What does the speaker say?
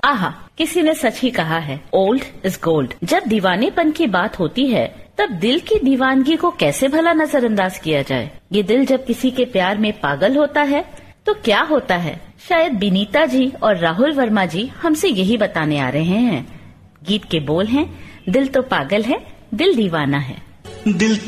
आहा, किसी ने सच ही कहा है, ओल्ड इज गोल्ड। जब दीवानेपन की बात होती है तब दिल की दीवानगी को कैसे भला नजरअंदाज किया जाए। ये दिल जब किसी के प्यार में पागल होता है तो क्या होता है, शायद बिनीता जी और राहुल वर्मा जी हमसे यही बताने आ रहे हैं। गीत के बोल हैं, दिल तो पागल है, दिल दीवाना है। दिल